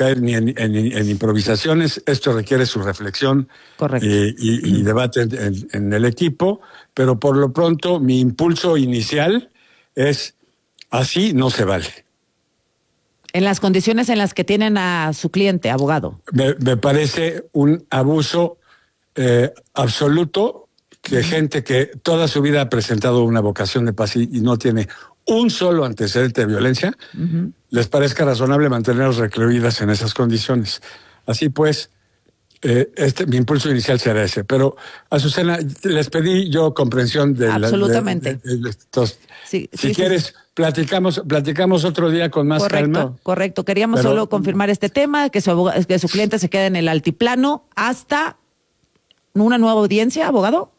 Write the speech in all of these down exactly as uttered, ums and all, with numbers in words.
caer ni en, en, en improvisaciones. Esto requiere su reflexión y, y, y debate en, en el equipo, pero por lo pronto mi impulso inicial es así no se vale. En las condiciones en las que tienen a su cliente, abogado. Me, me parece un abuso eh, absoluto que uh-huh. gente que toda su vida ha presentado una vocación de paz y, y no tiene un solo antecedente de violencia, uh-huh. les parezca razonable mantenerlos recluidas en esas condiciones. Así pues, eh, este, mi impulso inicial será ese. Pero, Azucena, les pedí yo comprensión de Absolutamente. la... De, de, de, estos, sí, si sí, quieres, sí. platicamos platicamos otro día con más correcto, calma. Correcto, correcto. Queríamos pero, solo confirmar este tema, que su, abogado, que su cliente se quede en el altiplano hasta una nueva audiencia, abogado.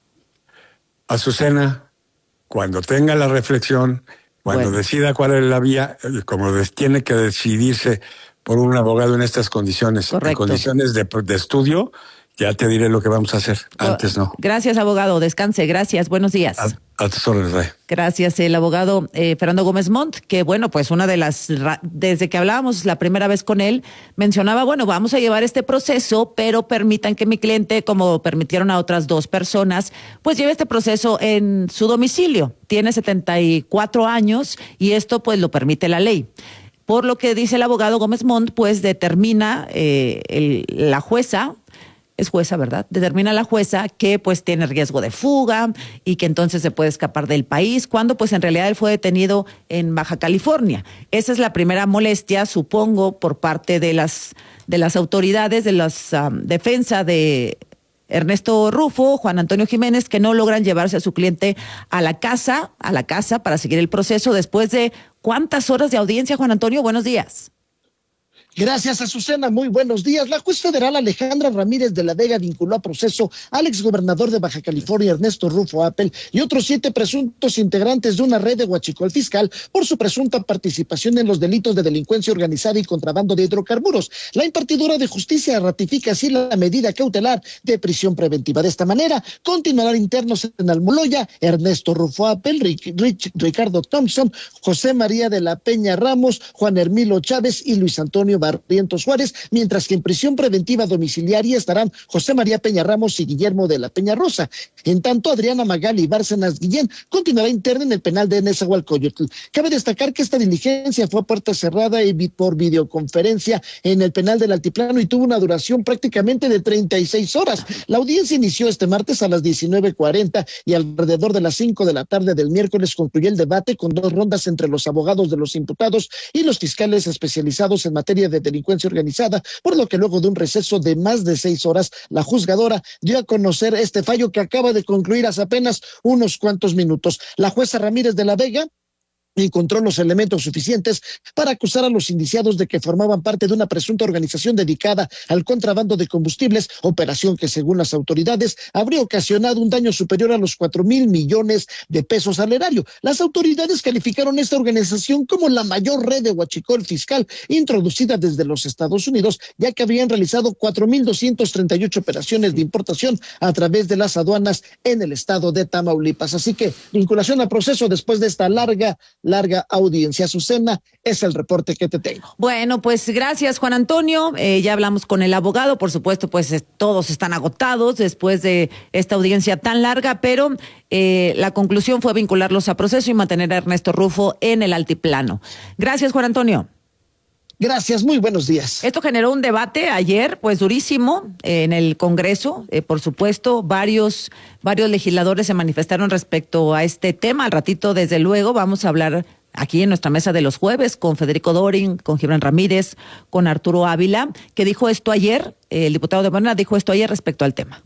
Azucena, cuando tenga la reflexión, cuando bueno. decida cuál es la vía, como tiene que decidirse por un abogado en estas condiciones, Correcto. en condiciones de, de estudio, ya te diré lo que vamos a hacer. Antes no. Gracias, abogado. Descanse. Gracias. Buenos días. A, a tus órdenes, Ray. Gracias, el abogado eh, Fernando Gómez Montt, que bueno, pues una de las, desde que hablábamos la primera vez con él, mencionaba, bueno, vamos a llevar este proceso, pero permitan que mi cliente, como permitieron a otras dos personas, pues lleve este proceso en su domicilio. Tiene setenta y cuatro años y esto pues lo permite la ley. Por lo que dice el abogado Gómez Montt, pues determina eh, el, la jueza, es jueza, ¿verdad? Determina la jueza que pues tiene riesgo de fuga y que entonces se puede escapar del país, cuando pues en realidad él fue detenido en Baja California. Esa es la primera molestia, supongo, por parte de las, de las autoridades, de la um, defensa de Ernesto Rufo, Juan Antonio Jiménez, que no logran llevarse a su cliente a la casa, a la casa para seguir el proceso después de ¿cuántas horas de audiencia, Juan Antonio? Buenos días. Gracias, Azucena. Muy buenos días. La juez federal Alejandra Ramírez de la Vega vinculó a proceso al exgobernador de Baja California, Ernesto Rufo Appel, y otros siete presuntos integrantes de una red de huachicol fiscal por su presunta participación en los delitos de delincuencia organizada y contrabando de hidrocarburos. La impartidora de justicia ratifica así la medida cautelar de prisión preventiva. De esta manera, continuarán internos en Almoloya Ernesto Rufo Appel, Rick, Rich, Ricardo Thompson, José María de la Peña Ramos, Juan Hermilo Chávez y Luis Antonio Barrientos Juárez, mientras que en prisión preventiva domiciliaria estarán José María Peña Ramos y Guillermo de la Peña Rosa. En tanto, Adriana Magali Bárcenas Guillén continuará interna en el penal de Nezahualcóyotl. Cabe destacar que esta diligencia fue a puerta cerrada y por videoconferencia en el penal del Altiplano y tuvo una duración prácticamente de treinta y seis horas. La audiencia inició este martes a las diecinueve cuarenta y alrededor de las cinco de la tarde del miércoles concluyó el debate con dos rondas entre los abogados de los imputados y los fiscales especializados en materia de delincuencia organizada, por lo que luego de un receso de más de seis horas, la juzgadora dio a conocer este fallo que acaba de concluir hace apenas unos cuantos minutos. La jueza Ramírez de la Vega encontró los elementos suficientes para acusar a los indiciados de que formaban parte de una presunta organización dedicada al contrabando de combustibles, operación que según las autoridades habría ocasionado un daño superior a los cuatro mil millones de pesos al erario. Las autoridades calificaron esta organización como la mayor red de huachicol fiscal introducida desde los Estados Unidos, ya que habían realizado cuatro mil doscientas treinta y ocho operaciones de importación a través de las aduanas en el estado de Tamaulipas. Así que vinculación a proceso después de esta larga larga audiencia. Azucena, es el reporte que te tengo. Bueno, pues gracias, Juan Antonio. Eh, ya hablamos con el abogado, por supuesto, pues eh, todos están agotados después de esta audiencia tan larga, pero eh, la conclusión fue vincularlos a proceso y mantener a Ernesto Rufo en el altiplano. Gracias, Juan Antonio. Gracias, muy buenos días. Esto generó un debate ayer, pues durísimo, eh, en el Congreso. Eh, por supuesto, varios, varios legisladores se manifestaron respecto a este tema. Al ratito, desde luego, vamos a hablar aquí en nuestra mesa de los jueves con Federico Dorin, con Gibran Ramírez, con Arturo Ávila, que dijo esto ayer, eh, el diputado de Morena dijo esto ayer respecto al tema.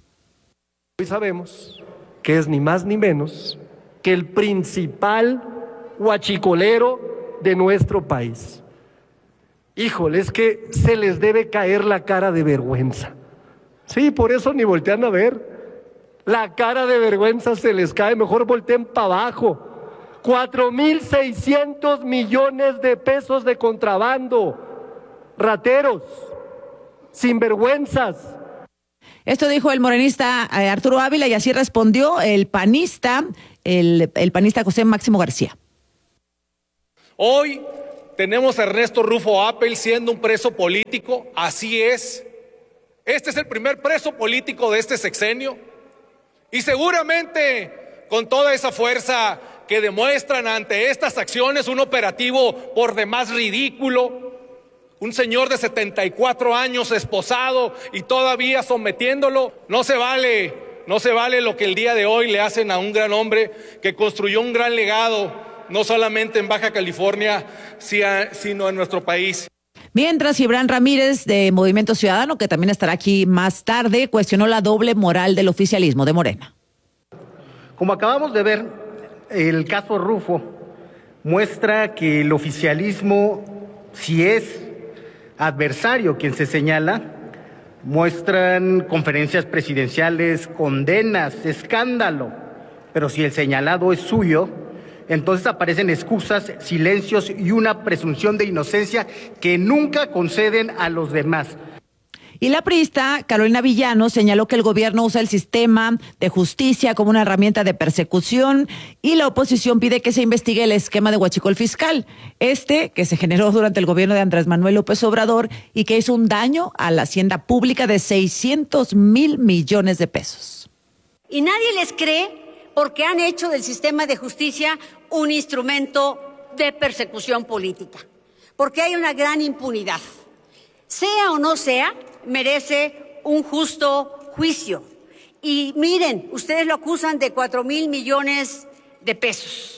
Hoy sabemos que es ni más ni menos que el principal huachicolero de nuestro país. Híjole, es que se les debe caer la cara de vergüenza. Sí, por eso ni voltean a ver. La cara de vergüenza se les cae, mejor volteen para abajo. Cuatro mil seiscientos millones de pesos de contrabando. Rateros, sinvergüenzas. Esto dijo el morenista eh, Arturo Ávila y así respondió el panista, el, el panista José Máximo García. Hoy Tenemos a Ernesto Rufo Appel siendo un preso político, así es. Este es el primer preso político de este sexenio. Y seguramente con toda esa fuerza que demuestran ante estas acciones, un operativo por demás ridículo, un señor de setenta y cuatro años esposado y todavía sometiéndolo, no se vale, no se vale lo que el día de hoy le hacen a un gran hombre que construyó un gran legado, no solamente en Baja California, sino en nuestro país. Mientras, Gibran Ramírez, de Movimiento Ciudadano, que también estará aquí más tarde, cuestionó la doble moral del oficialismo de Morena. Como acabamos de ver, el caso Rufo muestra que el oficialismo, si es adversario quien se señala, muestran conferencias presidenciales, condenas, escándalo, pero si el señalado es suyo, entonces aparecen excusas, silencios y una presunción de inocencia que nunca conceden a los demás. Y la priista Carolina Villano señaló que el gobierno usa el sistema de justicia como una herramienta de persecución y la oposición pide que se investigue el esquema de huachicol fiscal, este que se generó durante el gobierno de Andrés Manuel López Obrador y que hizo un daño a la hacienda pública de seiscientos mil millones de pesos. Y nadie les cree porque han hecho del sistema de justicia un instrumento de persecución política, porque hay una gran impunidad. Sea o no sea, merece un justo juicio. Y miren, ustedes lo acusan de cuatro mil millones de pesos.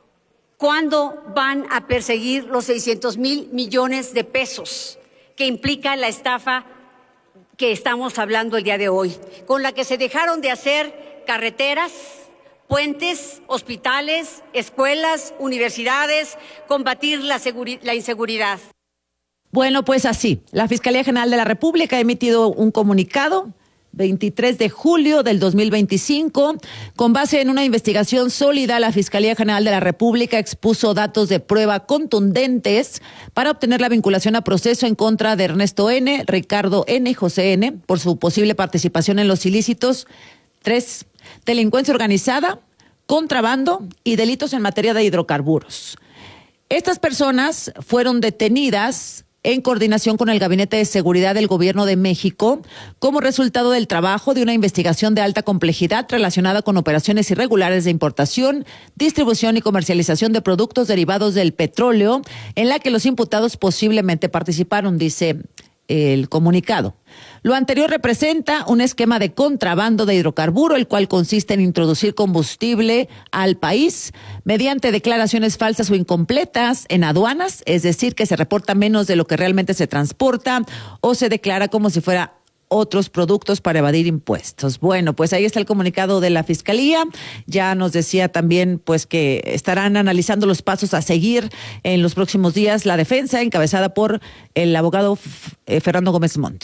¿Cuándo van a perseguir los seiscientos mil millones de pesos que implica la estafa que estamos hablando el día de hoy, con la que se dejaron de hacer carreteras, puentes, hospitales, escuelas, universidades, combatir la, la inseguridad? Bueno, pues así, la Fiscalía General de la República ha emitido un comunicado veintitrés de julio del dos mil veinticinco. Con base en una investigación sólida, la Fiscalía General de la República expuso datos de prueba contundentes para obtener la vinculación a proceso en contra de Ernesto N., Ricardo N., José N., por su posible participación en los ilícitos tres, delincuencia organizada, contrabando y delitos en materia de hidrocarburos. Estas personas fueron detenidas en coordinación con el Gabinete de Seguridad del Gobierno de México como resultado del trabajo de una investigación de alta complejidad relacionada con operaciones irregulares de importación, distribución y comercialización de productos derivados del petróleo, en la que los imputados posiblemente participaron, dice el comunicado. Lo anterior representa un esquema de contrabando de hidrocarburo, el cual consiste en introducir combustible al país mediante declaraciones falsas o incompletas en aduanas, es decir, que se reporta menos de lo que realmente se transporta o se declara como si fuera otros productos para evadir impuestos. Bueno, pues ahí está el comunicado de la Fiscalía. Ya nos decía también pues que estarán analizando los pasos a seguir en los próximos días la defensa encabezada por el abogado eh, Fernando Gómez Montt.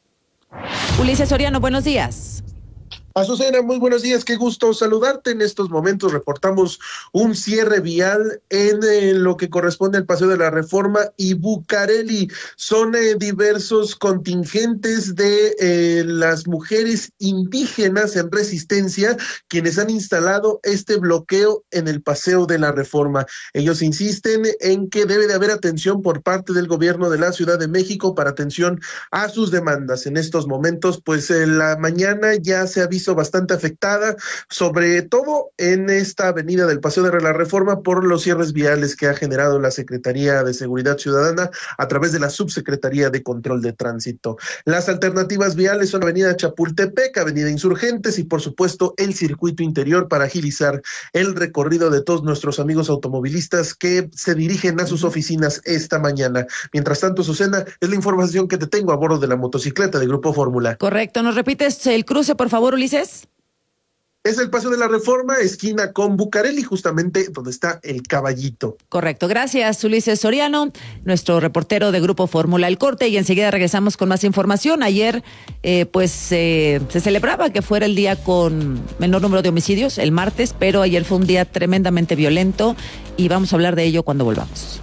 Ulises Soriano, buenos días. Azucena, muy buenos días, qué gusto saludarte. En estos momentos reportamos un cierre vial en eh, lo que corresponde al Paseo de la Reforma y Bucareli. Son eh, diversos contingentes de eh, las mujeres indígenas en resistencia quienes han instalado este bloqueo en el Paseo de la Reforma. Ellos insisten en que debe de haber atención por parte del gobierno de la Ciudad de México para atención a sus demandas. En estos momentos, pues eh, la mañana ya se ha visto bastante afectada, sobre todo en esta avenida del Paseo de la Reforma por los cierres viales que ha generado la Secretaría de Seguridad Ciudadana a través de la Subsecretaría de Control de Tránsito. Las alternativas viales son Avenida Chapultepec, Avenida Insurgentes y por supuesto el circuito interior para agilizar el recorrido de todos nuestros amigos automovilistas que se dirigen a sus oficinas esta mañana. Mientras tanto, Susana, es la información que te tengo a bordo de la motocicleta de Grupo Fórmula. Correcto, ¿nos repites el cruce, por favor, Ulises? Es el Paseo de la Reforma, esquina con Bucareli, justamente donde está el Caballito. Correcto, gracias Ulises Soriano, nuestro reportero de Grupo Fórmula. El corte y enseguida regresamos con más información. Ayer eh, pues eh, se celebraba que fuera el día con menor número de homicidios, el martes, pero ayer fue un día tremendamente violento y vamos a hablar de ello cuando volvamos.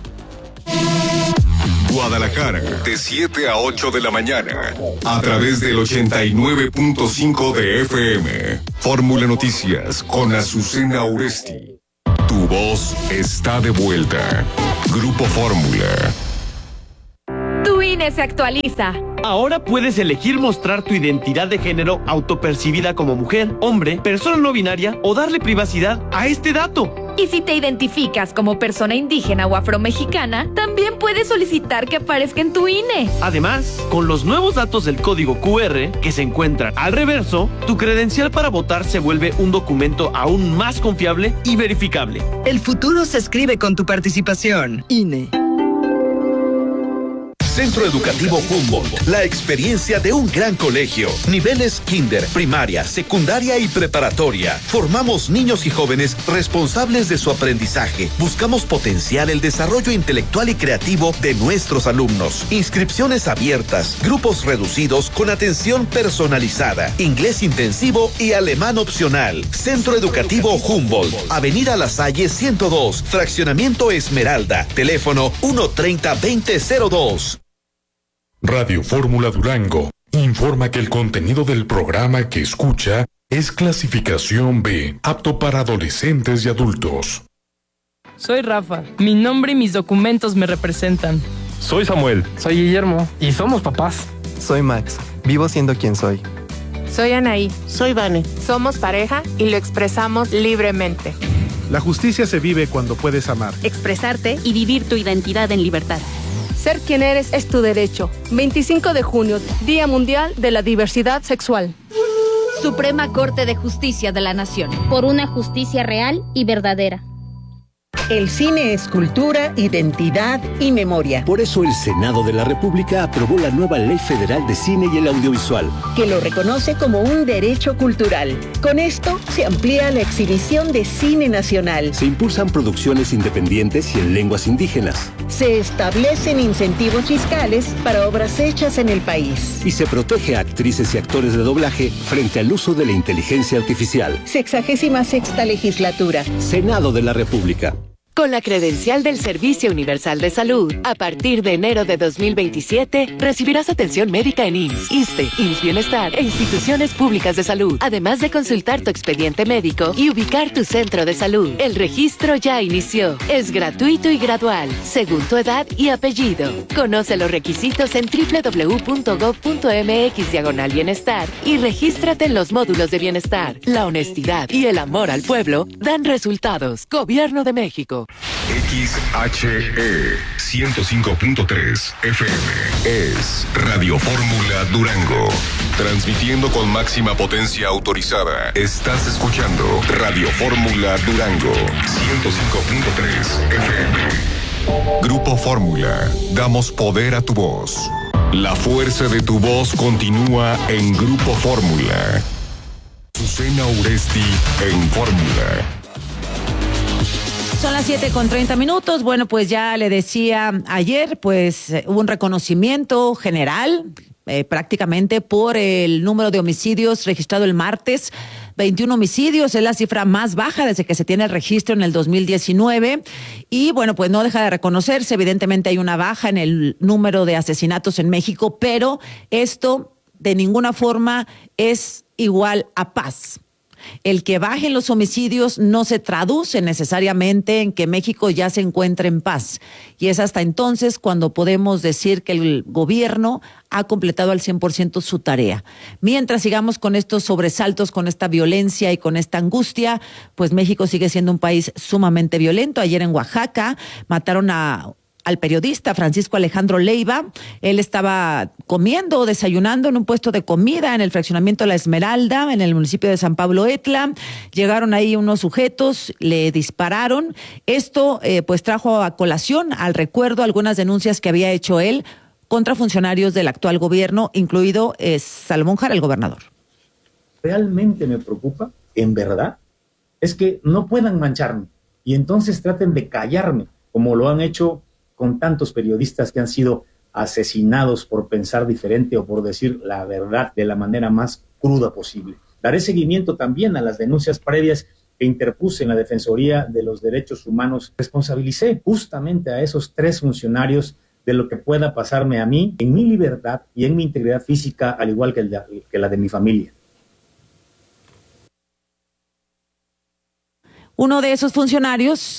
Guadalajara, de siete a ocho de la mañana, a través del ochenta y nueve punto cinco de F M. Fórmula Noticias con Azucena Oresti. Tu voz está de vuelta. Grupo Fórmula. Tu I N E se actualiza. Ahora puedes elegir mostrar tu identidad de género autopercibida como mujer, hombre, persona no binaria o darle privacidad a este dato. Y si te identificas como persona indígena o afromexicana, también puedes solicitar que aparezca en tu I N E. Además, con los nuevos datos del código Q R que se encuentran al reverso, tu credencial para votar se vuelve un documento aún más confiable y verificable. El futuro se escribe con tu participación. I N E. Centro Educativo Humboldt, la experiencia de un gran colegio. Niveles kinder, primaria, secundaria y preparatoria. Formamos niños y jóvenes responsables de su aprendizaje. Buscamos potenciar el desarrollo intelectual y creativo de nuestros alumnos. Inscripciones abiertas, grupos reducidos con atención personalizada, inglés intensivo y alemán opcional. Centro Educativo Humboldt, Avenida La Salle ciento dos, Fraccionamiento Esmeralda. Teléfono uno treinta, veinte cero dos. Radio Fórmula Durango informa que el contenido del programa que escucha es clasificación B, apto para adolescentes y adultos. Soy Rafa. Mi nombre y mis documentos me representan. Soy Samuel. Soy Guillermo. Y somos papás. Soy Max. Vivo siendo quien soy. Soy Anaí. Soy Vane. Somos pareja y lo expresamos libremente. La justicia se vive cuando puedes amar, expresarte y vivir tu identidad en libertad. Ser quien eres es tu derecho. veinticinco de junio, Día Mundial de la Diversidad Sexual. Suprema Corte de Justicia de la Nación. Por una justicia real y verdadera. El cine es cultura, identidad y memoria. Por eso el Senado de la República aprobó la nueva Ley Federal de Cine y el Audiovisual, que lo reconoce como un derecho cultural. Con esto se amplía la exhibición de cine nacional. Se impulsan producciones independientes y en lenguas indígenas. Se establecen incentivos fiscales para obras hechas en el país. Y se protege a actrices y actores de doblaje frente al uso de la inteligencia artificial. Sexagésima sexta legislatura. Senado de la República. Con la credencial del Servicio Universal de Salud, a partir de enero de dos mil veintisiete, recibirás atención médica en I M S S, ISSSTE, I M S S Bienestar e instituciones públicas de salud, además de consultar tu expediente médico y ubicar tu centro de salud. El registro ya inició. Es gratuito y gradual, según tu edad y apellido. Conoce los requisitos en doble u doble u doble u punto gob punto eme equis diagonal bienestar y regístrate en los módulos de bienestar. La honestidad y el amor al pueblo dan resultados. Gobierno de México. X H E ciento cinco punto tres F M es Radio Fórmula Durango. Transmitiendo con máxima potencia autorizada. Estás escuchando Radio Fórmula Durango ciento cinco punto tres F M. Grupo Fórmula. Damos poder a tu voz. La fuerza de tu voz continúa en Grupo Fórmula. Susana Uresti en Fórmula. Son las siete con treinta minutos. Bueno, pues ya le decía ayer, pues eh, hubo un reconocimiento general eh, prácticamente por el número de homicidios registrado el martes. veintiún homicidios, es la cifra más baja desde que se tiene el registro en el dos mil diecinueve. Y bueno, pues no deja de reconocerse. Evidentemente hay una baja en el número de asesinatos en México, pero esto de ninguna forma es igual a paz. El que bajen los homicidios no se traduce necesariamente en que México ya se encuentre en paz. Y es hasta entonces cuando podemos decir que el gobierno ha completado al cien por ciento su tarea. Mientras sigamos con estos sobresaltos, con esta violencia y con esta angustia, pues México sigue siendo un país sumamente violento. Ayer en Oaxaca mataron a... al periodista Francisco Alejandro Leiva. Él estaba comiendo o desayunando en un puesto de comida en el fraccionamiento La Esmeralda, en el municipio de San Pablo Etla. Llegaron ahí unos sujetos, le dispararon. Esto eh, pues trajo a colación al recuerdo algunas denuncias que había hecho él contra funcionarios del actual gobierno, incluido eh, Salomón Jara, el gobernador. Realmente me preocupa, en verdad, es que no puedan mancharme y entonces traten de callarme, como lo han hecho con tantos periodistas que han sido asesinados por pensar diferente o por decir la verdad de la manera más cruda posible. Daré seguimiento también a las denuncias previas que interpuse en la Defensoría de los Derechos Humanos. Responsabilicé justamente a esos tres funcionarios de lo que pueda pasarme a mí en mi libertad y en mi integridad física, al igual que, el de, que la de mi familia. Uno de esos funcionarios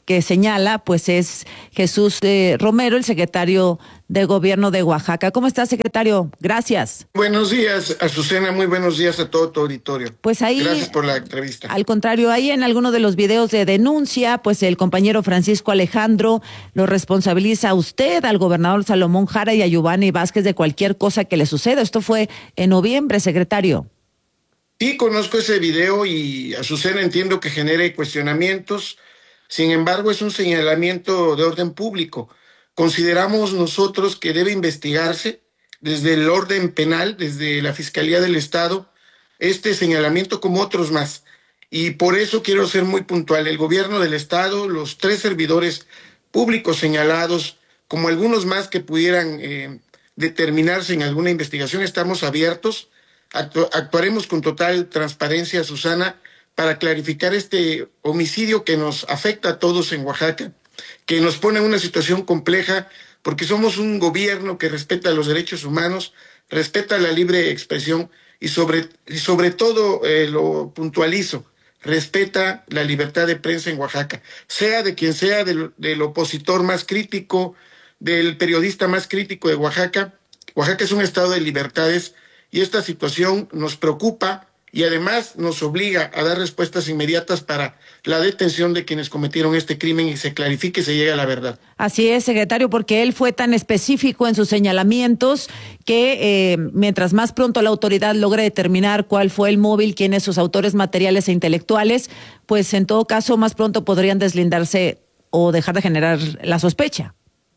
que señala, pues es Jesús eh, Romero, el secretario de Gobierno de Oaxaca. ¿Cómo está, secretario? Gracias. Buenos días, Azucena, muy buenos días a todo tu auditorio. Pues ahí, gracias por la entrevista. Al contrario, ahí en alguno de los videos de denuncia, pues el compañero Francisco Alejandro lo responsabiliza a usted, al gobernador Salomón Jara y a Giovanni Vázquez de cualquier cosa que le suceda. Esto fue en noviembre, secretario. Sí, conozco ese video y, Azucena, entiendo que genere cuestionamientos. Sin embargo, es un señalamiento de orden público. Consideramos nosotros que debe investigarse desde el orden penal, desde la Fiscalía del Estado, este señalamiento como otros más. Y por eso quiero ser muy puntual. El gobierno del Estado, los tres servidores públicos señalados, como algunos más que pudieran eh, determinarse en alguna investigación, estamos abiertos. Actu- actuaremos con total transparencia, Susana, para clarificar este homicidio que nos afecta a todos en Oaxaca, que nos pone en una situación compleja, porque somos un gobierno que respeta los derechos humanos, respeta la libre expresión y sobre, y sobre todo, eh, lo puntualizo, respeta la libertad de prensa en Oaxaca, sea de quien sea, del, del opositor más crítico, del periodista más crítico de Oaxaca. Oaxaca es un estado de libertades y esta situación nos preocupa y además nos obliga a dar respuestas inmediatas para la detención de quienes cometieron este crimen y se clarifique y se llegue a la verdad. Así es, secretario, porque él fue tan específico en sus señalamientos que eh, mientras más pronto la autoridad logre determinar cuál fue el móvil, quiénes sus autores materiales e intelectuales, pues en todo caso más pronto podrían deslindarse o dejar de generar la sospecha.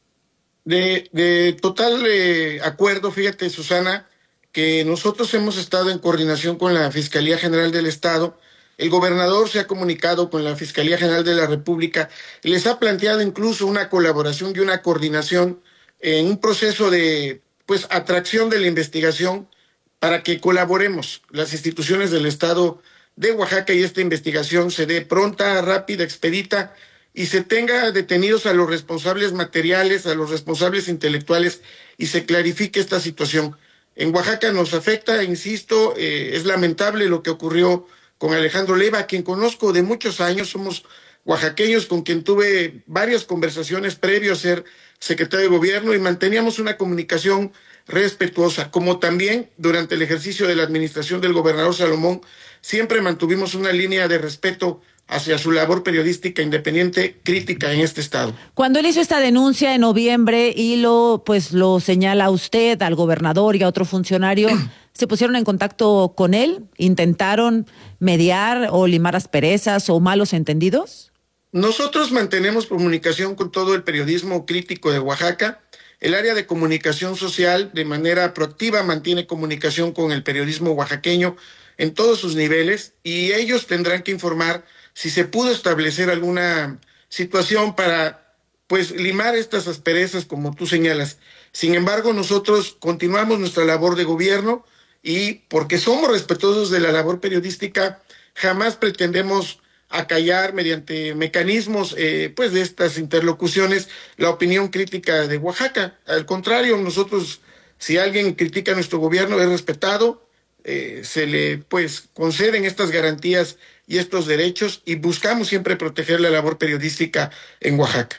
De, de total eh, acuerdo, fíjate, Susana, que nosotros hemos estado en coordinación con la Fiscalía General del Estado. El gobernador se ha comunicado con la Fiscalía General de la República y les ha planteado incluso una colaboración y una coordinación en un proceso de pues atracción de la investigación para que colaboremos las instituciones del Estado de Oaxaca y esta investigación se dé pronta, rápida, expedita y se tenga detenidos a los responsables materiales, a los responsables intelectuales y se clarifique esta situación. En Oaxaca nos afecta, insisto, eh, es lamentable lo que ocurrió con Alejandro Leiva, a quien conozco de muchos años, somos oaxaqueños con quien tuve varias conversaciones previo a ser secretario de gobierno y manteníamos una comunicación respetuosa, como también durante el ejercicio de la administración del gobernador Salomón, siempre mantuvimos una línea de respeto hacia su labor periodística independiente, crítica en este estado. Cuando él hizo esta denuncia en noviembre y lo pues lo señala a usted, al gobernador y a otro funcionario, ¿se pusieron en contacto con él? ¿Intentaron mediar o limar asperezas o malos entendidos? Nosotros mantenemos comunicación con todo el periodismo crítico de Oaxaca. El área de comunicación social de manera proactiva mantiene comunicación con el periodismo oaxaqueño en todos sus niveles y ellos tendrán que informar si se pudo establecer alguna situación para pues limar estas asperezas como tú señalas. Sin embargo, nosotros continuamos nuestra labor de gobierno y porque somos respetuosos de la labor periodística, jamás pretendemos acallar mediante mecanismos eh, pues de estas interlocuciones la opinión crítica de Oaxaca. Al contrario, nosotros, si alguien critica a nuestro gobierno, es respetado, eh, se le pues conceden estas garantías y estos derechos y buscamos siempre proteger la labor periodística en Oaxaca.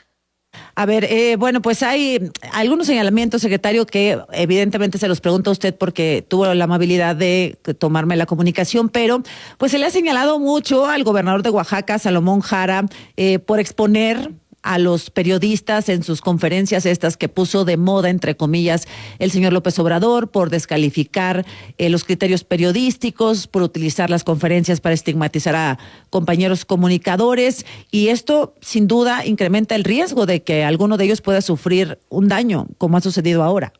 A ver, eh, bueno, pues hay algunos señalamientos, secretario, que evidentemente se los pregunto a usted porque tuvo la amabilidad de tomarme la comunicación, pero pues se le ha señalado mucho al gobernador de Oaxaca, Salomón Jara, eh, por exponer a los periodistas en sus conferencias estas que puso de moda, entre comillas, el señor López Obrador, por descalificar eh, los criterios periodísticos, por utilizar las conferencias para estigmatizar a compañeros comunicadores, y esto sin duda incrementa el riesgo de que alguno de ellos pueda sufrir un daño, como ha sucedido ahora.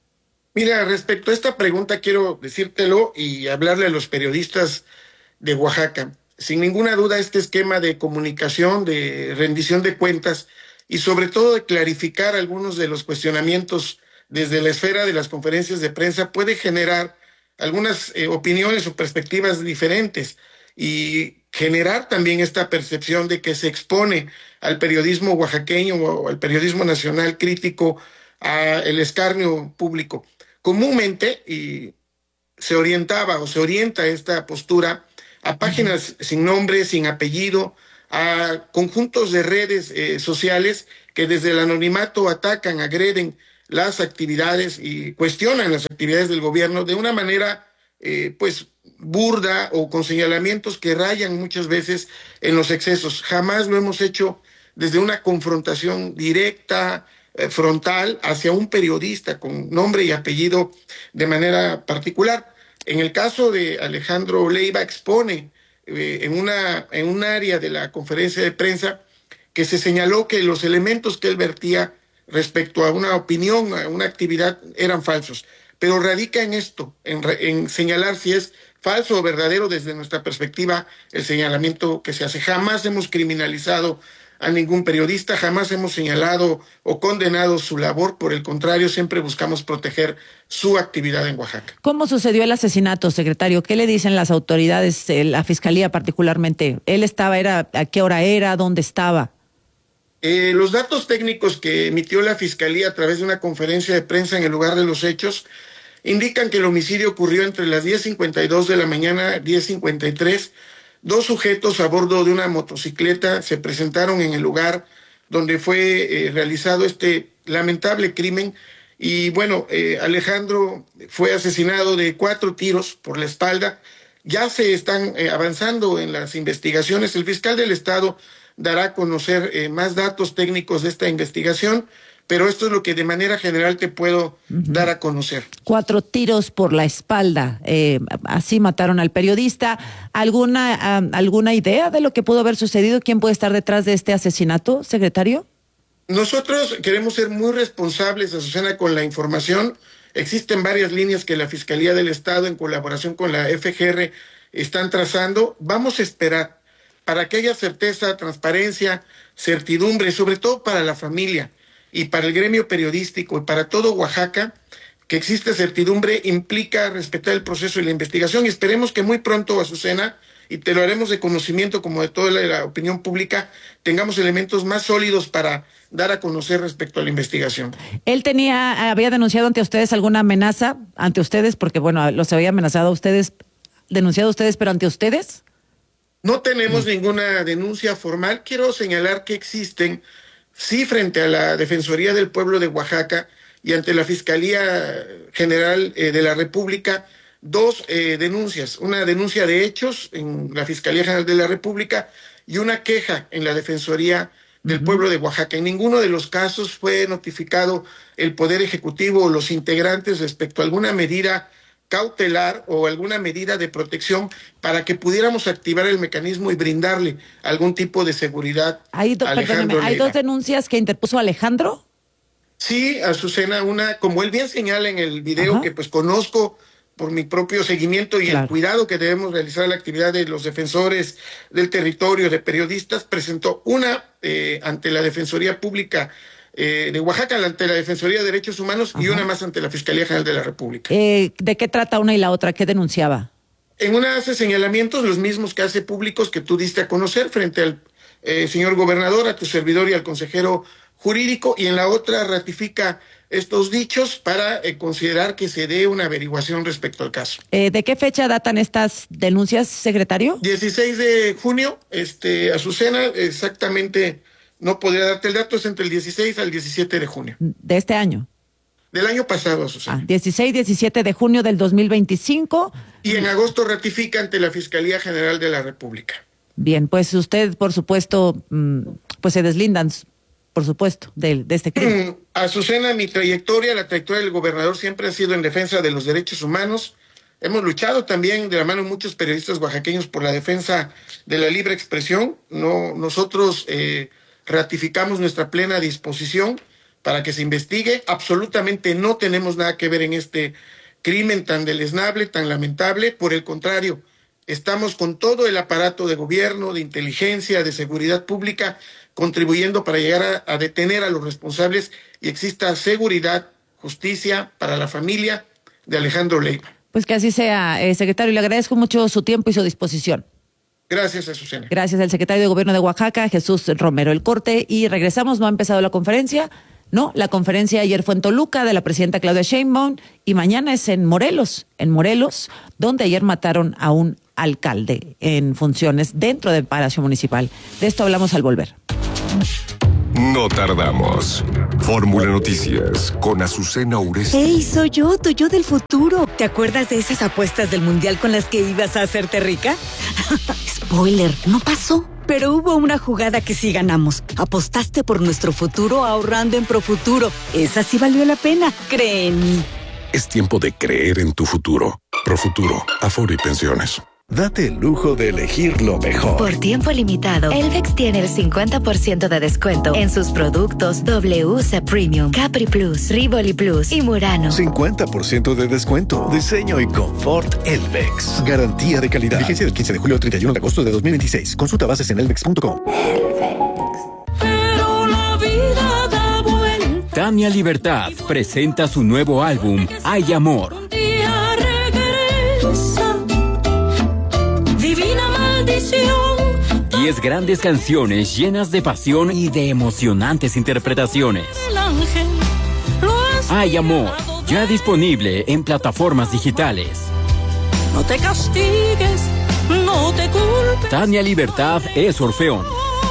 Mira, respecto a esta pregunta quiero decírtelo y hablarle a los periodistas de Oaxaca. Sin ninguna duda, este esquema de comunicación, de rendición de cuentas y sobre todo de clarificar algunos de los cuestionamientos desde la esfera de las conferencias de prensa puede generar algunas eh, opiniones o perspectivas diferentes y generar también esta percepción de que se expone al periodismo oaxaqueño o al periodismo nacional crítico al escarnio público. Comúnmente y se orientaba o se orienta esta postura a páginas sin nombre, sin apellido, a conjuntos de redes eh, sociales que desde el anonimato atacan, agreden las actividades y cuestionan las actividades del gobierno de una manera eh, pues burda o con señalamientos que rayan muchas veces en los excesos. Jamás lo hemos hecho desde una confrontación directa, eh, frontal, hacia un periodista con nombre y apellido de manera particular. En el caso de Alejandro Leiva expone eh, en, una, en un área de la conferencia de prensa que se señaló que los elementos que él vertía respecto a una opinión, a una actividad, eran falsos. Pero radica en esto, en, en señalar si es falso o verdadero desde nuestra perspectiva el señalamiento que se hace. Jamás hemos criminalizado a ningún periodista, jamás hemos señalado o condenado su labor, por el contrario, siempre buscamos proteger su actividad en Oaxaca. ¿Cómo sucedió el asesinato, secretario? ¿Qué le dicen las autoridades, eh, la fiscalía particularmente? ¿Él estaba, era, a qué hora era, dónde estaba? Eh, los datos técnicos que emitió la fiscalía a través de una conferencia de prensa en el lugar de los hechos indican que el homicidio ocurrió entre las diez cincuenta y dos de la mañana, diez cincuenta y tres. Dos sujetos a bordo de una motocicleta se presentaron en el lugar donde fue eh, realizado este lamentable crimen. Y bueno, eh, Alejandro fue asesinado de cuatro tiros por la espalda. Ya se están eh, avanzando en las investigaciones. El fiscal del Estado dará a conocer eh, más datos técnicos de esta investigación, pero esto es lo que de manera general te puedo uh-huh. dar a conocer. Cuatro tiros por la espalda, eh, así mataron al periodista. ¿Alguna, um, ¿Alguna idea de lo que pudo haber sucedido? ¿Quién puede estar detrás de este asesinato, secretario? Nosotros queremos ser muy responsables, Azucena, con la información. Existen varias líneas que la Fiscalía del Estado, en colaboración con la F G R, están trazando. Vamos a esperar para que haya certeza, transparencia, certidumbre, sobre todo para la familia y para el gremio periodístico y para todo Oaxaca, que existe certidumbre, implica respetar el proceso y la investigación, y esperemos que muy pronto, Azucena, y te lo haremos de conocimiento como de toda la, la opinión pública, tengamos elementos más sólidos para dar a conocer respecto a la investigación. ¿Él tenía, había denunciado ante ustedes alguna amenaza, ante ustedes, porque bueno, los había amenazado a ustedes, denunciado a ustedes, pero ante ustedes? No tenemos mm. ninguna denuncia formal. Quiero señalar que existen, sí, frente a la Defensoría del Pueblo de Oaxaca y ante la Fiscalía General eh, de la República, dos eh, denuncias. Una denuncia de hechos en la Fiscalía General de la República y una queja en la Defensoría del uh-huh. Pueblo de Oaxaca. En ninguno de los casos fue notificado el Poder Ejecutivo o los integrantes respecto a alguna medida cautelar o alguna medida de protección para que pudiéramos activar el mecanismo y brindarle algún tipo de seguridad hay do, a Alejandro ¿Hay Leiva. dos denuncias que interpuso Alejandro? Sí, Azucena, una, como él bien señala en el video, Ajá. que pues conozco por mi propio seguimiento y claro. el cuidado que debemos realizar a la actividad de los defensores del territorio, de periodistas, presentó una eh, ante la Defensoría Pública Eh, de Oaxaca, ante la Defensoría de Derechos Humanos Ajá. y una más ante la Fiscalía General de la República. Eh, ¿De qué trata una y la otra? ¿Qué denunciaba? En una hace señalamientos, los mismos que hace públicos que tú diste a conocer frente al eh, señor gobernador, a tu servidor y al consejero jurídico, y en la otra ratifica estos dichos para eh, considerar que se dé una averiguación respecto al caso. Eh, ¿De qué fecha datan estas denuncias, secretario? dieciséis de junio, este, Azucena, exactamente. No podría darte el dato, es entre el dieciséis al diecisiete de junio. ¿De este año? Del año pasado, Azucena. Ah, dieciséis, diecisiete de junio del dos mil veinticinco. Y en agosto ratifica ante la Fiscalía General de la República. Bien, pues usted, por supuesto, pues se deslindan, por supuesto, de, de este crimen. Azucena, mi trayectoria, la trayectoria del gobernador siempre ha sido en defensa de los derechos humanos. Hemos luchado también de la mano de muchos periodistas oaxaqueños por la defensa de la libre expresión. No, nosotros... Eh, ratificamos nuestra plena disposición para que se investigue. Absolutamente no tenemos nada que ver en este crimen tan deleznable, tan lamentable. Por el contrario, estamos con todo el aparato de gobierno, de inteligencia, de seguridad pública, contribuyendo para llegar a, a detener a los responsables y exista seguridad, justicia para la familia de Alejandro Leiva. Pues que así sea, eh, secretario. Le agradezco mucho su tiempo y su disposición. Gracias, Azucena. Gracias al secretario de Gobierno de Oaxaca, Jesús Romero. El corte y regresamos. No ha empezado la conferencia. No, la conferencia ayer fue en Toluca de la presidenta Claudia Sheinbaum y mañana es en Morelos, en Morelos, donde ayer mataron a un alcalde en funciones dentro del Palacio Municipal. De esto hablamos al volver. No tardamos. Fórmula Noticias con Azucena Uresti. Hey, soy yo, tu yo del futuro. ¿Te acuerdas de esas apuestas del mundial con las que ibas a hacerte rica? Spoiler, no pasó. Pero hubo una jugada que sí ganamos. Apostaste por nuestro futuro ahorrando en Profuturo. Esa sí valió la pena, cree en mí. Es tiempo de creer en tu futuro. Profuturo, Afore y Pensiones. Date el lujo de elegir lo mejor. Por tiempo limitado, Elvex tiene el cincuenta por ciento de descuento en sus productos W C Premium, Capri Plus, Rivoli Plus y Murano. cincuenta por ciento de descuento. Diseño y confort Elvex. Garantía de calidad. Vigencia del quince de julio al treinta y uno de agosto de dos mil veintiséis. Consulta bases en elvex punto com. Pero la vida da vuelta. Tania Libertad presenta su nuevo álbum, Hay Amor. Diez grandes canciones llenas de pasión y de emocionantes interpretaciones. Hay Amor, ya disponible en plataformas digitales. No te castigues, no te culpes. Tania Libertad es Orfeón.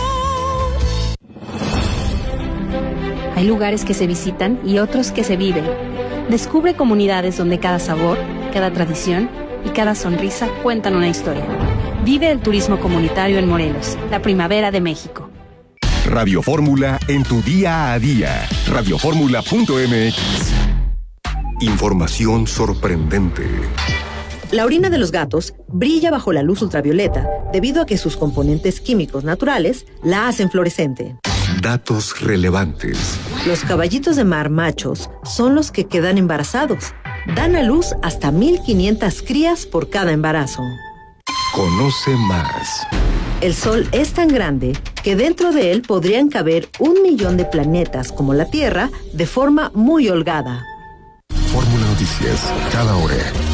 Hay lugares que se visitan y otros que se viven. Descubre comunidades donde cada sabor, cada tradición y cada sonrisa cuentan una historia. Vive el turismo comunitario en Morelos, la primavera de México. Radio Fórmula en tu día a día. radio fórmula punto m x. Información sorprendente. La orina de los gatos brilla bajo la luz ultravioleta debido a que sus componentes químicos naturales la hacen fluorescente. Datos relevantes. Los caballitos de mar machos son los que quedan embarazados. Dan a luz hasta mil quinientas crías por cada embarazo. Conoce más. El Sol es tan grande que dentro de él podrían caber un millón de planetas como la Tierra de forma muy holgada. Fórmula Noticias, cada hora.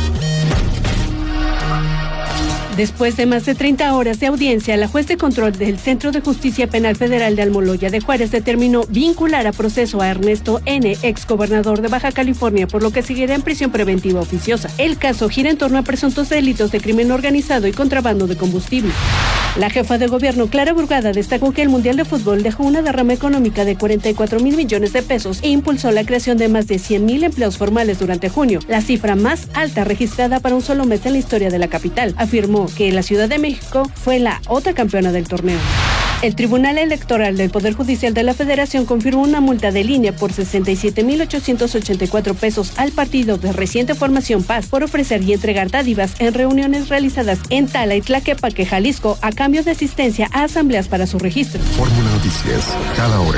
Después de más de treinta horas de audiencia, la juez de control del Centro de Justicia Penal Federal de Almoloya de Juárez determinó vincular a proceso a Ernesto N., exgobernador de Baja California, por lo que seguirá en prisión preventiva oficiosa. El caso gira en torno a presuntos delitos de crimen organizado y contrabando de combustible. La jefa de gobierno, Clara Burgada, destacó que el Mundial de Fútbol dejó una derrama económica de cuarenta y cuatro mil millones de pesos e impulsó la creación de más de cien mil empleos formales durante junio, la cifra más alta registrada para un solo mes en la historia de la capital. Afirmó que la Ciudad de México fue la otra campeona del torneo. El Tribunal Electoral del Poder Judicial de la Federación confirmó una multa de línea por sesenta y siete mil ochocientos ochenta y cuatro pesos al partido de reciente formación Paz por ofrecer y entregar dádivas en reuniones realizadas en Tala y Tlaquepaque, Jalisco, a cambio de asistencia a asambleas para su registro. Fórmula Noticias, cada hora.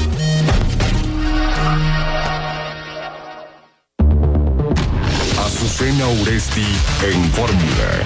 Azucena Uresti en Fórmula.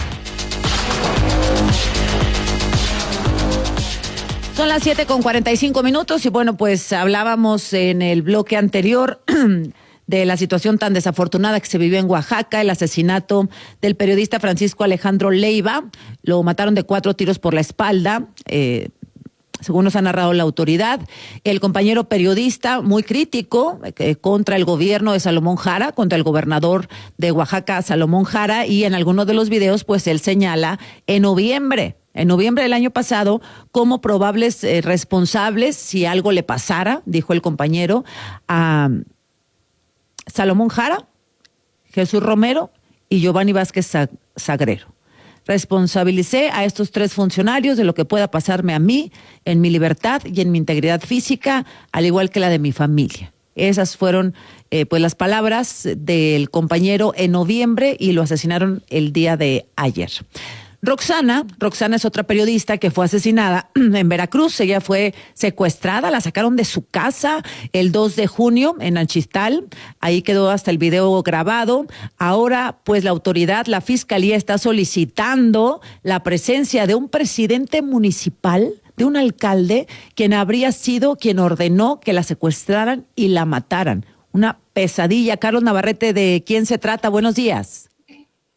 Son las siete con cuarenta y cinco minutos y bueno, pues hablábamos en el bloque anterior de la situación tan desafortunada que se vivió en Oaxaca, el asesinato del periodista Francisco Alejandro Leiva. Lo mataron de cuatro tiros por la espalda, eh, según nos ha narrado la autoridad. El compañero periodista, muy crítico eh, contra el gobierno de Salomón Jara, contra el gobernador de Oaxaca, Salomón Jara, y en algunos de los videos, pues él señala en noviembre, en noviembre del año pasado, como probables eh, responsables si algo le pasara, dijo el compañero, a Salomón Jara, Jesús Romero y Giovanni Vázquez Sagrero. Responsabilicé a estos tres funcionarios de lo que pueda pasarme a mí, en mi libertad y en mi integridad física, al igual que la de mi familia. Esas fueron eh, pues las palabras del compañero en noviembre y lo asesinaron el día de ayer. Roxana, Roxana es otra periodista que fue asesinada en Veracruz. Ella fue secuestrada, la sacaron de su casa el dos de junio en Anchistal. Ahí quedó hasta el video grabado. Ahora, pues la autoridad, la fiscalía está solicitando la presencia de un presidente municipal, de un alcalde, quien habría sido quien ordenó que la secuestraran y la mataran. Una pesadilla. Carlos Navarrete, ¿de quién se trata? Buenos días.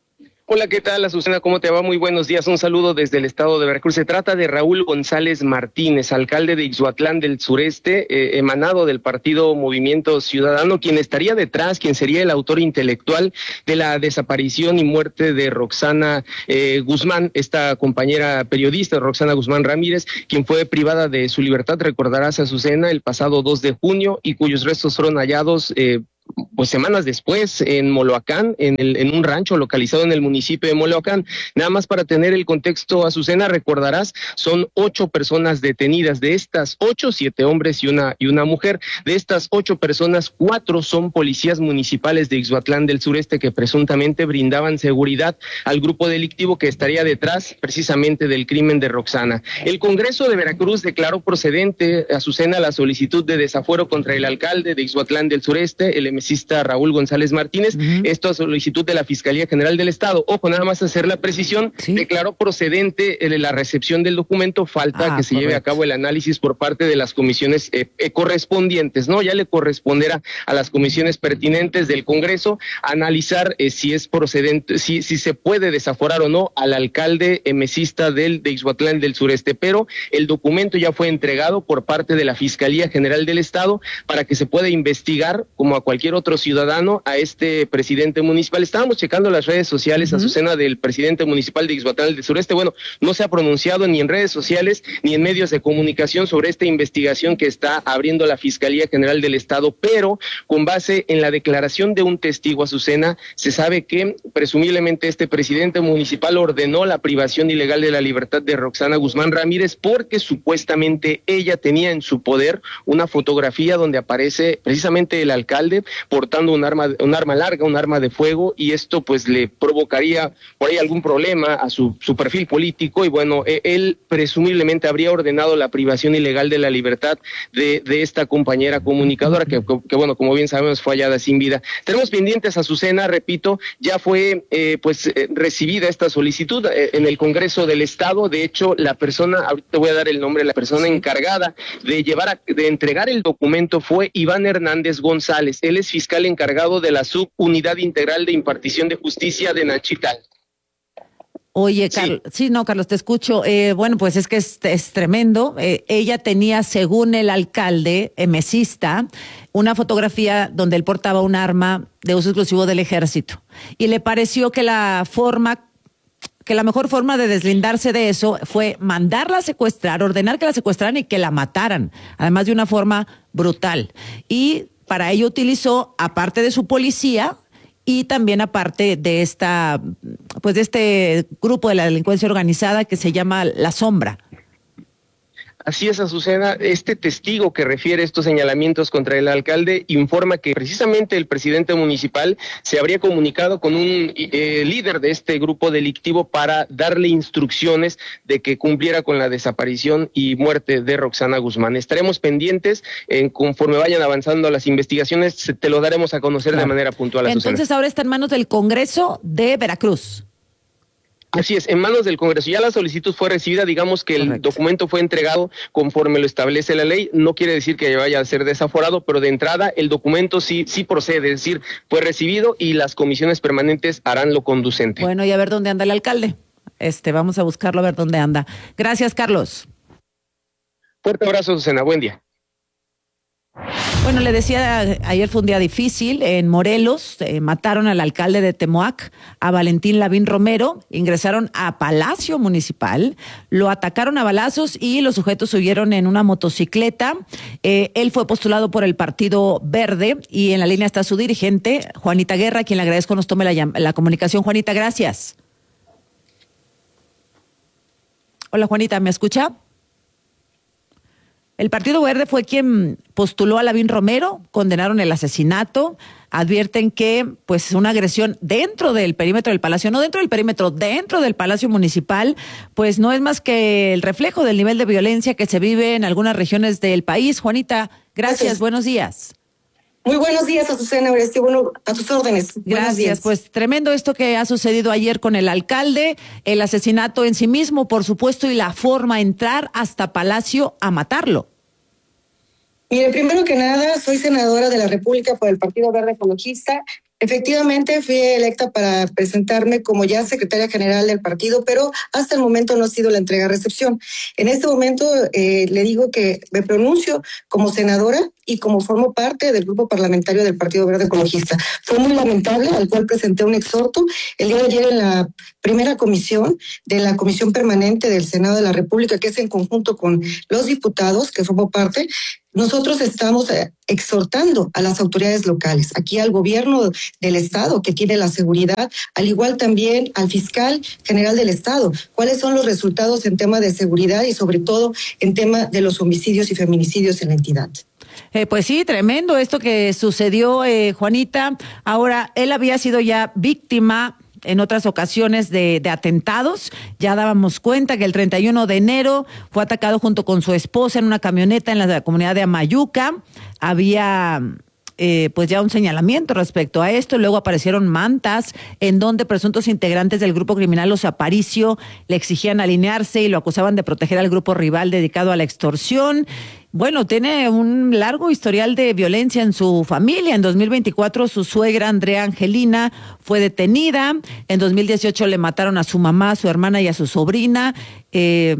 Hola, ¿qué tal, Azucena? ¿Cómo te va? Muy buenos días. Un saludo desde el estado de Veracruz. Se trata de Raúl González Martínez, alcalde de Ixhuatlán del Sureste, eh, emanado del partido Movimiento Ciudadano, quien estaría detrás, quien sería el autor intelectual de la desaparición y muerte de Roxana eh, Guzmán, esta compañera periodista, Roxana Guzmán Ramírez, quien fue privada de su libertad, recordarás, Azucena, el pasado dos de junio, y cuyos restos fueron hallados eh, pues semanas después en Moloacán, en, el, en un rancho localizado en el municipio de Moloacán. Nada más para tener el contexto, Azucena, recordarás, son ocho personas detenidas. De estas ocho, siete hombres y una y una mujer. De estas ocho personas, cuatro son policías municipales de Ixhuatlán del Sureste que presuntamente brindaban seguridad al grupo delictivo que estaría detrás precisamente del crimen de Roxana. El Congreso de Veracruz declaró procedente, Azucena, la solicitud de desafuero contra el alcalde de Ixhuatlán del Sureste, el emesista Raúl González Martínez, uh-huh. Esto a solicitud de la Fiscalía General del Estado. Ojo, nada más hacer la precisión, ¿sí? Declaró procedente eh, la recepción del documento, falta ah, que se correcto. lleve a cabo el análisis por parte de las comisiones eh, eh, correspondientes, ¿no? Ya le corresponderá a las comisiones pertinentes del Congreso analizar eh, si es procedente, si, si se puede desaforar o no al alcalde emesista del, de Ixhuatlán del Sureste, pero el documento ya fue entregado por parte de la Fiscalía General del Estado para que se pueda investigar como a cualquier otro ciudadano a este presidente municipal. Estábamos checando las redes sociales, uh-huh. Azucena, del presidente municipal de Ixhuatlán del Sureste. Bueno, no se ha pronunciado ni en redes sociales ni en medios de comunicación sobre esta investigación que está abriendo la Fiscalía General del Estado, pero con base en la declaración de un testigo, Azucena, se sabe que presumiblemente este presidente municipal ordenó la privación ilegal de la libertad de Roxana Guzmán Ramírez porque supuestamente ella tenía en su poder una fotografía donde aparece precisamente el alcalde portando un arma, un arma larga, un arma de fuego, y esto pues le provocaría por ahí algún problema a su, su perfil político, y bueno, él presumiblemente habría ordenado la privación ilegal de la libertad de, de esta compañera comunicadora que, que bueno, como bien sabemos, fue hallada sin vida. Tenemos pendientes, Azucena, repito, ya fue eh, pues eh, recibida esta solicitud eh, en el Congreso del Estado. De hecho, la persona, ahorita voy a dar el nombre, la persona encargada de llevar a, de entregar el documento fue Iván Hernández González. Él es fiscal encargado de la Subunidad Integral de Impartición de Justicia de Nachital. Oye, Carlos, sí. sí, no, Carlos, te escucho. Eh, bueno, pues es que es, es tremendo. Eh, ella tenía, según el alcalde emesista, una fotografía donde él portaba un arma de uso exclusivo del ejército. Y le pareció que la forma que la mejor forma de deslindarse de eso fue mandarla a secuestrar, ordenar que la secuestraran y que la mataran, además de una forma brutal. Y para ello utilizó, aparte de su policía, y también aparte de esta, pues de este grupo de la delincuencia organizada que se llama La Sombra. Así es, Azucena. Este testigo que refiere estos señalamientos contra el alcalde informa que precisamente el presidente municipal se habría comunicado con un eh, líder de este grupo delictivo para darle instrucciones de que cumpliera con la desaparición y muerte de Roxana Guzmán. Estaremos pendientes, eh, conforme vayan avanzando las investigaciones, te lo daremos a conocer claro. de manera puntual, Azucena. Entonces ahora está en manos del Congreso de Veracruz. Así es, en manos del Congreso. Ya la solicitud fue recibida, digamos que Correcto. El documento fue entregado conforme lo establece la ley. No quiere decir que vaya a ser desaforado, pero de entrada el documento sí sí procede, es decir, fue recibido y las comisiones permanentes harán lo conducente. Bueno, y a ver dónde anda el alcalde. Este, vamos a buscarlo a ver dónde anda. Gracias, Carlos. Fuerte abrazo, Susana. Buen día. Bueno, le decía, ayer fue un día difícil en Morelos, eh, mataron al alcalde de Temoac, a Valentín Lavín Romero, ingresaron a Palacio Municipal, lo atacaron a balazos y los sujetos huyeron en una motocicleta. Eh, él fue postulado por el Partido Verde y en la línea está su dirigente, Juanita Guerra, a quien le agradezco nos tome la, la comunicación. Juanita, gracias. Hola, Juanita, ¿me escucha? El Partido Verde fue quien postuló a Lavín Romero, condenaron el asesinato, advierten que pues una agresión dentro del perímetro del Palacio, no dentro del perímetro, dentro del Palacio Municipal, pues no es más que el reflejo del nivel de violencia que se vive en algunas regiones del país. Juanita, gracias, gracias. Buenos días. Muy buenos días, Azucena, Oresti, bueno, a tus órdenes. Gracias, pues tremendo esto que ha sucedido ayer con el alcalde, el asesinato en sí mismo, por supuesto, y la forma de entrar hasta Palacio a matarlo. Mire, primero que nada, soy senadora de la República por el Partido Verde Ecologista Efectivamente, fui electa para presentarme como ya secretaria general del partido, pero hasta el momento no ha sido la entrega-recepción. En este momento eh, le digo que me pronuncio como senadora y como formo parte del grupo parlamentario del Partido Verde Ecologista. Fue muy lamentable, al cual presenté un exhorto el día de ayer en la primera comisión de la Comisión Permanente del Senado de la República, que es en conjunto con los diputados que formo parte. Nosotros estamos eh, exhortando a las autoridades locales, aquí al gobierno del Estado que tiene la seguridad, al igual también al fiscal general del Estado, cuáles son los resultados en tema de seguridad y sobre todo en tema de los homicidios y feminicidios en la entidad. Eh, pues sí, tremendo esto que sucedió, eh, Juanita. Ahora, él había sido ya víctima en otras ocasiones de, de atentados. Ya dábamos cuenta que el treinta y uno de enero fue atacado junto con su esposa en una camioneta en la comunidad de Amayuca. Había eh, pues ya un señalamiento respecto a esto. Luego aparecieron mantas en donde presuntos integrantes del grupo criminal Los Aparicio le exigían alinearse y lo acusaban de proteger al grupo rival dedicado a la extorsión. Bueno, tiene un largo historial de violencia en su familia. En dos mil veinticuatro su suegra Andrea Angelina fue detenida. En dos mil dieciocho le mataron a su mamá, a su hermana y a su sobrina. Eh,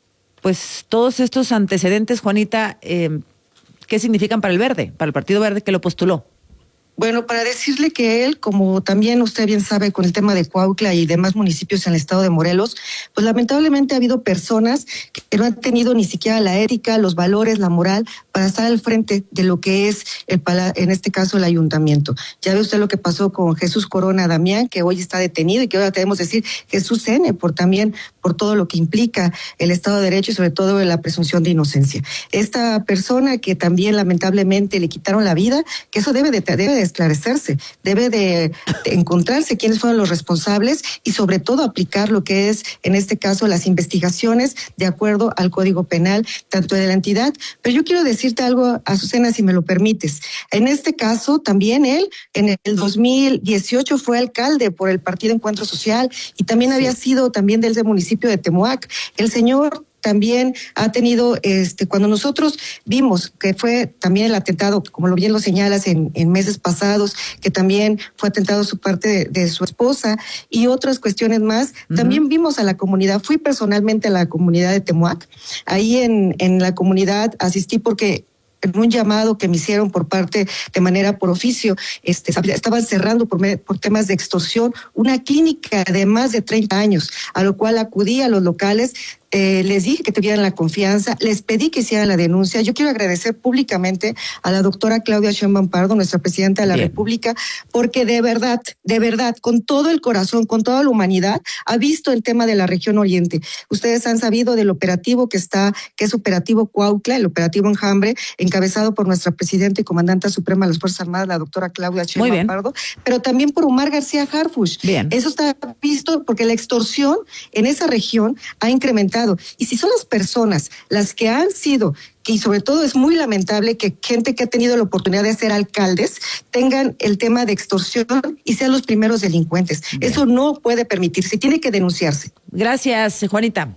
pues todos estos antecedentes, Juanita, eh, ¿qué significan para el Verde, para el Partido Verde que lo postuló? Bueno, para decirle que él, como también usted bien sabe con el tema de Cuautla y demás municipios en el estado de Morelos, pues lamentablemente ha habido personas que no han tenido ni siquiera la ética, los valores, la moral para estar al frente de lo que es, el en este caso, el ayuntamiento. Ya ve usted lo que pasó con Jesús Corona Damián, que hoy está detenido y que ahora queremos decir Jesús N., por también por todo lo que implica el Estado de Derecho y sobre todo la presunción de inocencia. Esta persona que también lamentablemente le quitaron la vida, que eso debe de, debe de esclarecerse, debe de, de encontrarse quiénes fueron los responsables y sobre todo aplicar lo que es, en este caso, las investigaciones de acuerdo al Código Penal, tanto de la entidad. Pero yo quiero decirte algo, Azucena, si me lo permites. En este caso, también él, en el dos mil dieciocho, fue alcalde por el Partido Encuentro Social y también sí. había sido también del municipio de Temoac. El señor también ha tenido, este, cuando nosotros vimos que fue también el atentado, como lo bien lo señalas, en, en meses pasados, que también fue atentado su parte de, de su esposa y otras cuestiones más, uh-huh. también vimos a la comunidad, fui personalmente a la comunidad de Temoac, ahí en, en la comunidad asistí porque en un llamado que me hicieron por parte, de manera por oficio, este, estaban cerrando por, por temas de extorsión una clínica de más de treinta años, a lo cual acudí a los locales. Eh, les dije que tuvieran la confianza, les pedí que hicieran la denuncia. Yo quiero agradecer públicamente a la doctora Claudia Sheinbaum Pardo, nuestra presidenta de la Bien. República, porque de verdad, de verdad, con todo el corazón, con toda la humanidad, ha visto el tema de la región oriente. Ustedes han sabido del operativo que está, que es operativo Cuautla, el operativo Enjambre, encabezado por nuestra presidenta y comandante suprema de las Fuerzas Armadas, la doctora Claudia Sheinbaum Pardo, pero también por Omar García Harfuch. Bien. Eso está visto porque la extorsión en esa región ha incrementado. Y si son las personas las que han sido, y sobre todo es muy lamentable que gente que ha tenido la oportunidad de ser alcaldes tengan el tema de extorsión y sean los primeros delincuentes. Bien. Eso no puede permitirse, tiene que denunciarse. Gracias, Juanita.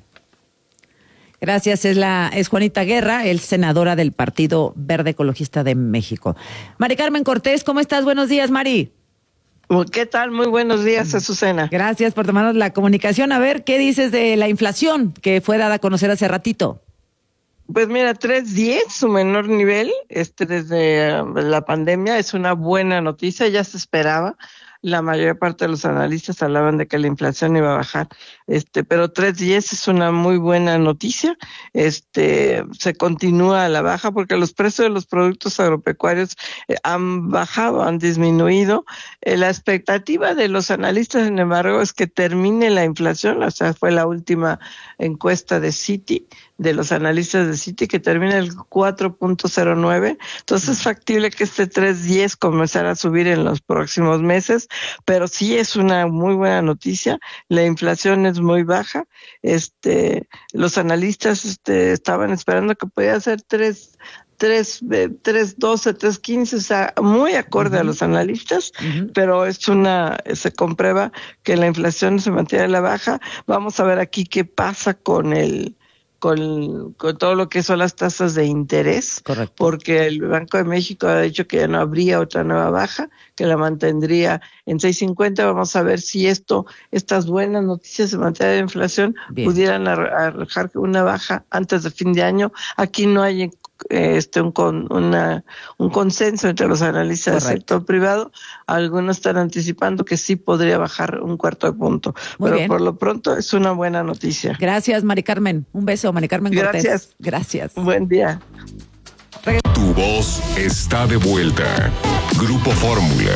Gracias, es la es Juanita Guerra, el senadora del Partido Verde Ecologista de México. Mari Carmen Cortés, ¿cómo estás? Buenos días, Mari. ¿Qué tal? Muy buenos días, Azucena. Gracias por tomarnos la comunicación. A ver, ¿qué dices de la inflación que fue dada a conocer hace ratito? Pues mira, tres diez, su menor nivel, este desde la pandemia, es una buena noticia, ya se esperaba. La mayor parte de los analistas hablaban de que la inflación iba a bajar, este, pero tres diez es una muy buena noticia. Este, se continúa a la baja porque los precios de los productos agropecuarios eh, han bajado, han disminuido. Eh, la expectativa de los analistas, sin embargo, es que termine la inflación, o sea, fue la última encuesta de Citi, de los analistas de Citi, que termina el cuatro punto cero nueve. Entonces es factible que este tres diez comenzara a subir en los próximos meses, pero sí es una muy buena noticia. La inflación es muy baja. Este, los analistas este, estaban esperando que podía ser tres tres, tres doce, tres quince, o sea, muy acorde uh-huh. a los analistas, uh-huh. pero es una, se comprueba que la inflación se mantiene a la baja. Vamos a ver aquí qué pasa con el con, con todo lo que son las tasas de interés. Correcto. Porque el Banco de México ha dicho que ya no habría otra nueva baja, que la mantendría en seis cincuenta. Vamos a ver si esto, estas buenas noticias en materia de inflación Bien. pudieran arrojar una baja antes de fin de año. Aquí no hay este un con, una un consenso entre los analistas Correcto. del sector privado. Algunos están anticipando que sí podría bajar un cuarto de punto. Muy pero bien. Por lo pronto es una buena noticia. Gracias, Mari Carmen. Un beso, Mari Carmen Cortés. Gracias. Gracias. Buen día. Tu voz está de vuelta. Grupo Fórmula.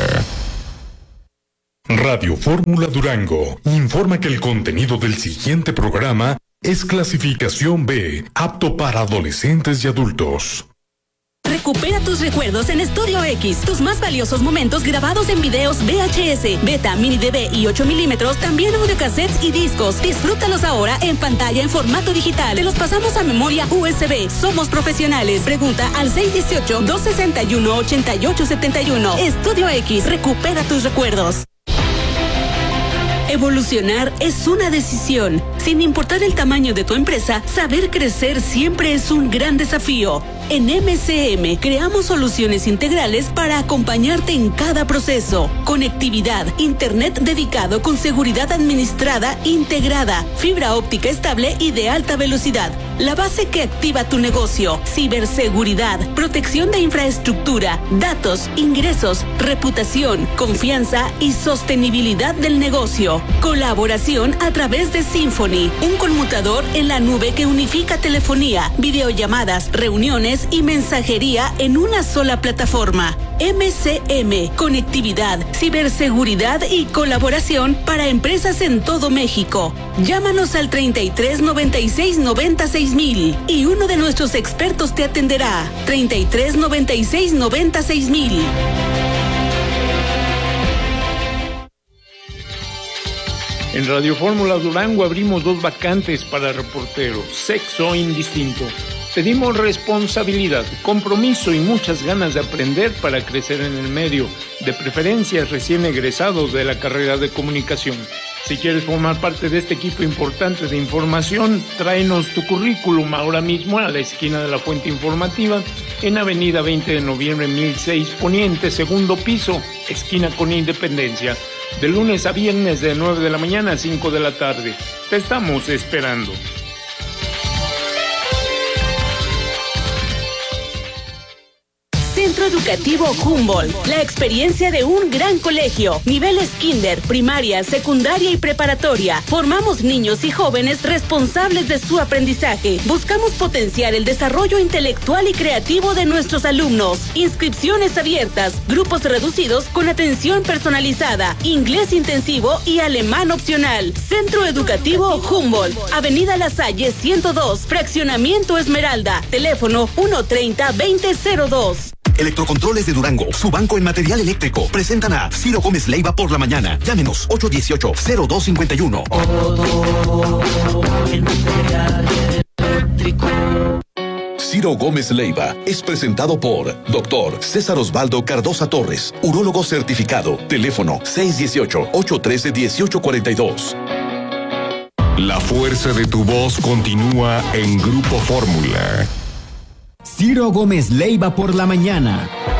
Radio Fórmula Durango informa que el contenido del siguiente programa es clasificación B, apto para adolescentes y adultos. Recupera tus recuerdos en Studio X. Tus más valiosos momentos grabados en videos V H S, Beta, Mini D V y ocho milímetros, también audiocassettes y discos. Disfrútalos ahora en pantalla en formato digital. Te los pasamos a memoria U S B. Somos profesionales. Pregunta al seis uno ocho, dos seis uno, ocho ocho siete uno. Studio X. Recupera tus recuerdos. Evolucionar es una decisión. Sin importar el tamaño de tu empresa, saber crecer siempre es un gran desafío. En M C M creamos soluciones integrales para acompañarte en cada proceso. Conectividad, internet dedicado con seguridad administrada integrada, fibra óptica estable y de alta velocidad. La base que activa tu negocio, ciberseguridad, protección de infraestructura, datos, ingresos, reputación, confianza y sostenibilidad del negocio. Colaboración a través de Symphony, un conmutador en la nube que unifica telefonía, videollamadas, reuniones y mensajería en una sola plataforma. M C M, conectividad, ciberseguridad y colaboración para empresas en todo México. Llámanos al treinta y tres noventa y seis noventa y seis mil y uno de nuestros expertos te atenderá. treinta y tres noventa y seis noventa y seis mil. En Radio Fórmula Durango abrimos dos vacantes para reporteros, sexo indistinto. Pedimos responsabilidad, compromiso y muchas ganas de aprender para crecer en el medio, de preferencia recién egresados de la carrera de comunicación. Si quieres formar parte de este equipo importante de información, tráenos tu currículum ahora mismo a la esquina de la Fuente Informativa, en Avenida veinte de noviembre mil seis Poniente, segundo piso, esquina con Independencia, de lunes a viernes de nueve de la mañana a cinco de la tarde. Te estamos esperando. Centro Educativo Humboldt, la experiencia de un gran colegio. Niveles kinder, primaria, secundaria y preparatoria. Formamos niños y jóvenes responsables de su aprendizaje. Buscamos potenciar el desarrollo intelectual y creativo de nuestros alumnos. Inscripciones abiertas, grupos reducidos con atención personalizada, inglés intensivo y alemán opcional. Centro Educativo Humboldt, Avenida La Salle ciento dos, Fraccionamiento Esmeralda. Teléfono uno treinta, veinte cero dos. Electrocontroles de Durango, su banco en material eléctrico. Presentan a Ciro Gómez Leiva por la mañana. Llámenos ocho uno ocho, cero dos cinco uno. Ciro Gómez Leiva es presentado por doctor César Osvaldo Cardosa Torres, urólogo certificado. Teléfono seis uno ocho, ocho uno tres, uno ocho cuatro dos. La fuerza de tu voz continúa en Grupo Fórmula. Ciro Gómez Leiva por la mañana.